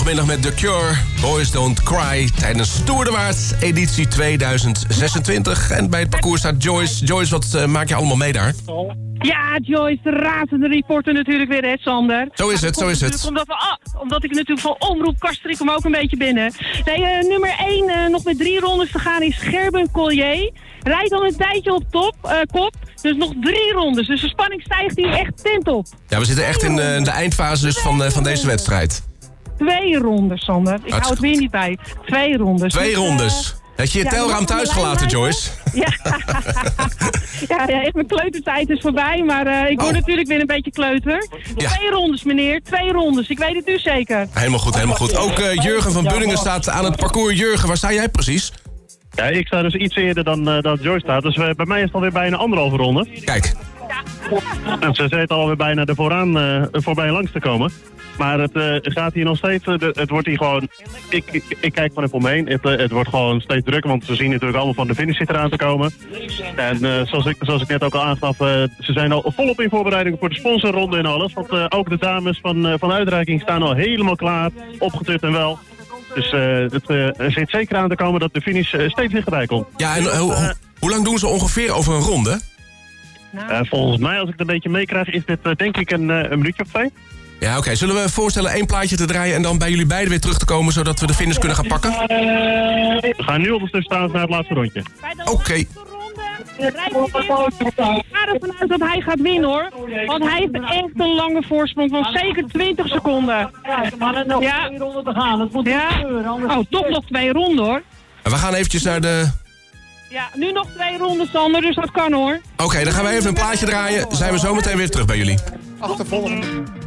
Vanmiddag met The Cure, Boys Don't Cry, tijdens Tour de Waard, editie 2026. En bij het parcours staat Joyce. Joyce, wat maak je allemaal mee daar? Ja, Joyce, de razende reporter natuurlijk weer, hè, Sander. Zo is het, zo is het. Omdat ik natuurlijk van Omroep Kastrik hem ook een beetje binnen. Nee, nummer 1, nog met 3 rondes te gaan, is Gerben Collier. Rijdt al een tijdje op kop, dus nog 3 rondes. Dus de spanning stijgt hier echt tent op. Ja, we zitten echt in de eindfase dus van deze wedstrijd. 2 rondes, Sander. Ik hou het weer niet bij. 2 rondes. 2 rondes. Had je je telraam thuis gelaten, Joyce? Ja. Ja, echt mijn kleutertijd is voorbij, maar ik word natuurlijk weer een beetje kleuter. Ja. 2 rondes, meneer. 2 rondes. Ik weet het dus zeker. Helemaal goed, helemaal goed. Ook Jurgen van Bunningen staat aan het parcours. Jurgen, waar sta jij precies? Ja, ik sta dus iets eerder dan Joyce staat. Dus bij mij is het alweer bijna 1,5 ronde. Kijk. En ze zitten alweer bijna er voorbij langs te komen. Maar het gaat hier nog steeds, het wordt hier gewoon, ik kijk van even omheen, het wordt gewoon steeds drukker, want we zien natuurlijk allemaal van de finish zit eraan te komen. En zoals ik net ook al aangaf, ze zijn al volop in voorbereiding voor de sponsorronde en alles. Want ook de dames van de uitreiking staan al helemaal klaar, opgetut en wel. Dus het zit zeker aan te komen dat de finish steeds dichterbij komt. Ja, en hoe lang doen ze ongeveer over een ronde? Volgens mij, als ik het een beetje meekrijg, is dit denk ik een minuutje of 2. Ja, oké. Zullen we voorstellen 1 plaatje te draaien en dan bij jullie beiden weer terug te komen, zodat we de finish kunnen gaan pakken? We gaan nu ondertussen staan naar het laatste rondje. Oké. Ik ga ervan uit dat hij gaat winnen, hoor. Want hij heeft echt een lange voorsprong van zeker 20 seconden. Maar nog 2 ronden te gaan. Dat moet niet gebeuren. Oh, toch nog 2 ronden, hoor. We gaan eventjes naar de... Ja, nu nog 2 ronden, Sander, dus dat kan, hoor. Oké, dan gaan we even een plaatje draaien. Zijn we zo meteen weer terug bij jullie. Achtervolging.